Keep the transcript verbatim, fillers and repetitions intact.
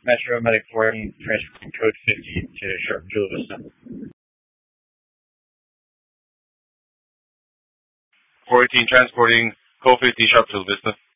Metro Medic fourteen, transporting code fifty to Sharp Chula Vista. four eighteen transporting code fifty Sharp Chula Vista.